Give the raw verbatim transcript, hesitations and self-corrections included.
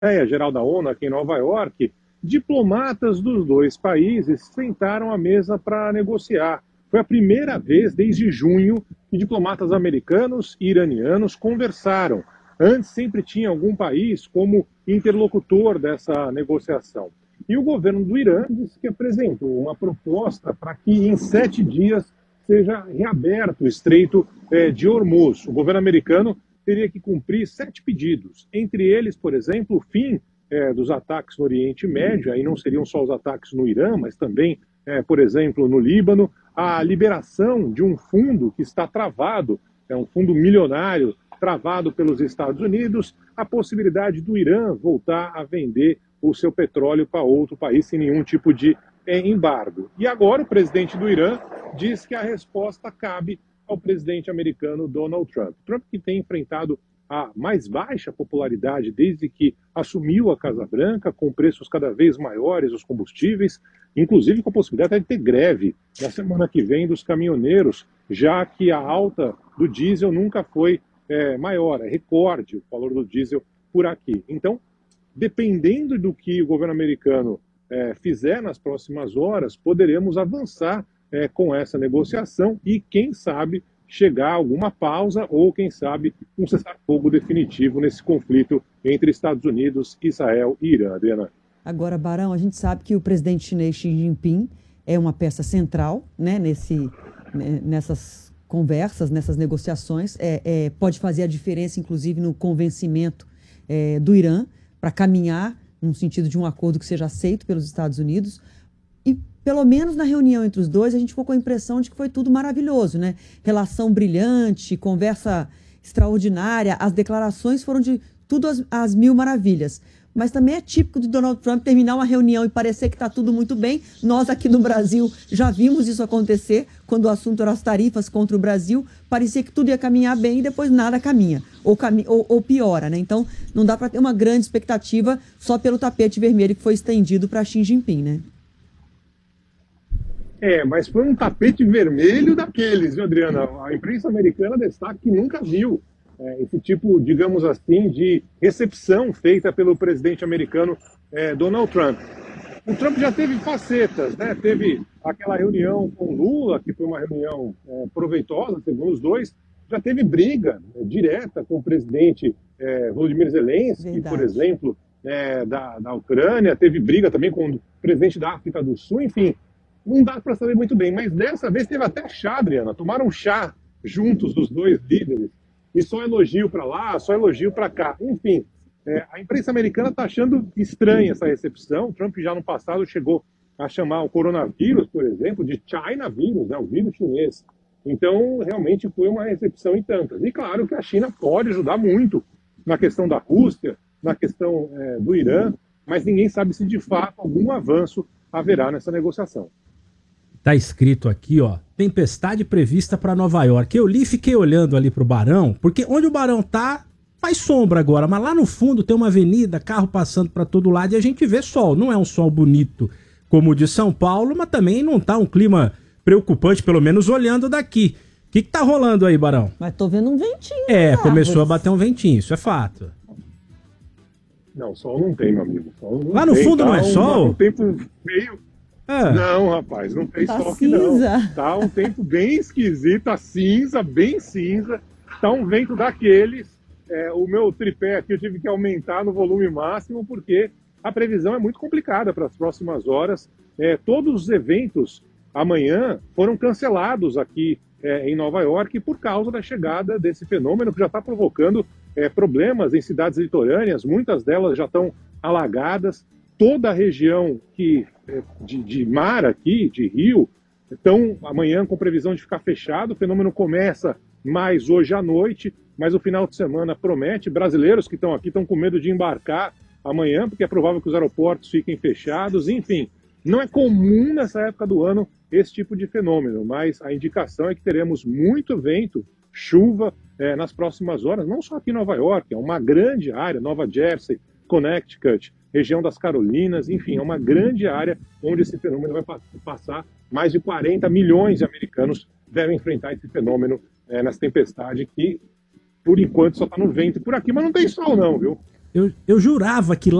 Assembleia-Geral da ONU aqui em Nova York, diplomatas dos dois países sentaram à mesa para negociar. Foi a primeira vez desde junho que diplomatas americanos e iranianos conversaram. Antes sempre tinha algum país como interlocutor dessa negociação. E o governo do Irã disse que apresentou uma proposta para que em sete dias seja reaberto o Estreito de Hormuz. O governo americano teria que cumprir sete pedidos. Entre eles, por exemplo, o fim é, dos ataques no Oriente Médio, aí não seriam só os ataques no Irã, mas também, é, por exemplo, no Líbano, a liberação de um fundo que está travado, é um fundo milionário travado pelos Estados Unidos, a possibilidade do Irã voltar a vender o seu petróleo para outro país sem nenhum tipo de é, embargo. E agora o presidente do Irã diz que a resposta cabe ao presidente americano Donald Trump. Trump que tem enfrentado a mais baixa popularidade desde que assumiu a Casa Branca, com preços cada vez maiores dos combustíveis, inclusive com a possibilidade de ter greve na semana que vem dos caminhoneiros, já que a alta do diesel nunca foi é, maior, é recorde o valor do diesel por aqui. Então, dependendo do que o governo americano é, fizer nas próximas horas, poderemos avançar É, com essa negociação e, quem sabe, chegar a alguma pausa ou, quem sabe, um cessar-fogo definitivo nesse conflito entre Estados Unidos, Israel e Irã. Adriana. Agora, Barão, a gente sabe que o presidente chinês Xi Jinping é uma peça central, né, nesse, nessas conversas, nessas negociações, é, é, pode fazer a diferença, inclusive, no convencimento é, do Irã para caminhar no sentido de um acordo que seja aceito pelos Estados Unidos. E, pelo menos na reunião entre os dois, a gente ficou com a impressão de que foi tudo maravilhoso, né? Relação brilhante, conversa extraordinária, as declarações foram de tudo às, às mil maravilhas. Mas também é típico do Donald Trump terminar uma reunião e parecer que está tudo muito bem. Nós aqui no Brasil já vimos isso acontecer, quando o assunto era as tarifas contra o Brasil, parecia que tudo ia caminhar bem e depois nada caminha, ou, cami ou, ou piora, né? Então não dá para ter uma grande expectativa só pelo tapete vermelho que foi estendido para Xi Jinping, né? É, mas foi um tapete vermelho daqueles, viu, Adriana? A imprensa americana destaca que nunca viu é, esse tipo, digamos assim, de recepção feita pelo presidente americano é, Donald Trump. O Trump já teve facetas, né? Teve aquela reunião com Lula, que foi uma reunião é, proveitosa, segundo os dois. Já teve briga é, direta com o presidente é, Volodymyr Zelensky, Verdade. por exemplo, é, da, da Ucrânia. Teve briga também com o presidente da África do Sul, enfim. Não dá para saber muito bem, mas dessa vez teve até chá, Adriana. Tomaram chá juntos dos dois líderes. E só elogio para lá, só elogio para cá. Enfim, é, a imprensa americana está achando estranha essa recepção. O Trump já no passado chegou a chamar o coronavírus, por exemplo, de China vírus, né, o vírus chinês. Então, realmente foi uma recepção em tantas. E claro que a China pode ajudar muito na questão da Rússia, na questão é, do Irã, mas ninguém sabe se de fato algum avanço haverá nessa negociação. Tá escrito aqui, ó, tempestade prevista para Nova York. Eu li e fiquei olhando ali pro Barão, porque onde o Barão tá, faz sombra agora, mas lá no fundo tem uma avenida, carro passando para todo lado e a gente vê sol. Não é um sol bonito como o de São Paulo, mas também não tá um clima preocupante, pelo menos olhando daqui. O que que tá rolando aí, Barão? Mas tô vendo um ventinho. É, começou a bater um ventinho, isso é fato. Não, sol não tem, meu amigo. Sol não lá no tem, fundo tá não é sol? Um tempo meio... É. Não, rapaz, não tem tá sol aqui não. Cinza. Tá um tempo bem esquisito, tá cinza, bem cinza. Tá um vento daqueles. É, o meu tripé aqui eu tive que aumentar no volume máximo porque a previsão é muito complicada para as próximas horas. É, todos os eventos amanhã foram cancelados aqui é, em Nova York por causa da chegada desse fenômeno que já está provocando é, problemas em cidades litorâneas. Muitas delas já estão alagadas. Toda a região que, de, de mar aqui, de rio, estão amanhã com previsão de ficar fechado. O fenômeno começa mais hoje à noite, mas o final de semana promete. Brasileiros que estão aqui estão com medo de embarcar amanhã, porque é provável que os aeroportos fiquem fechados. Enfim, não é comum nessa época do ano esse tipo de fenômeno, mas a indicação é que teremos muito vento, chuva é, nas próximas horas, não só aqui em Nova York, é uma grande área, Nova Jersey, Connecticut, região das Carolinas, enfim, é uma grande área onde esse fenômeno vai passar. Mais de quarenta milhões de americanos devem enfrentar esse fenômeno é, nessa tempestade que, por enquanto, só está no vento por aqui, mas não tem sol não, viu? Eu, eu jurava que